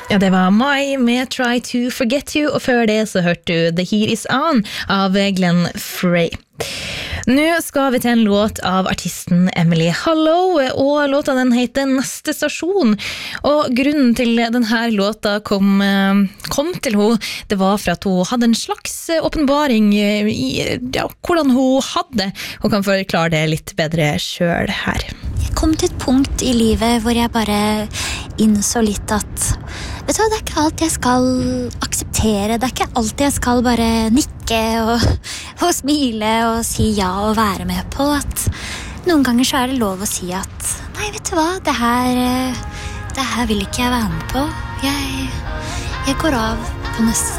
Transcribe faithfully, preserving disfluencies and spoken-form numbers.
Ja, det var Mai med Try to Forget You, og før det så hørte du The Heat Is On av Glenn Frey. Nå skal vi til en låt av artisten Emily Hollow, og låta den heter Neste Stasjon. Og grunnen til denne låta kom, kom til henne, det var for at hun hadde en slags åpenbaring i ja, hvordan hun hadde. Hun kan forklare det litt bedre selv her. Jeg kom til et punkt i livet hvor jeg bare innså litt at vet du hva, det er ikke alt jeg skal akseptere, det er ikke alt jeg skal bare nikke og, og smile og si ja og være med på. At noen ganger så er det lov å si at nei, vet du hva, det her, det her vil ikke jeg være med på. Jeg, jeg går av på neste